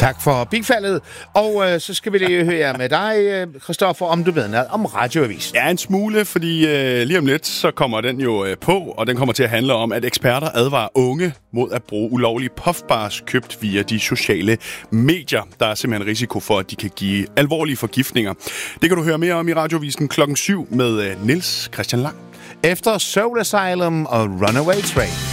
Tak for bifaldet. Og så skal vi lige høre med dig, Christoffer, om du ved noget om Radioavisen. Ja, en smule, fordi lige om lidt, så kommer den jo på, og den kommer til at handle om, at eksperter advarer unge mod at bruge ulovlige puffbars købt via de sociale medier. Der er simpelthen risiko for, at de kan give alvorlige forgiftninger. Det kan du høre mere om i Radioavisen 7:00 med Niels Christian Lang. Efter Soul Asylum og Runaway Train.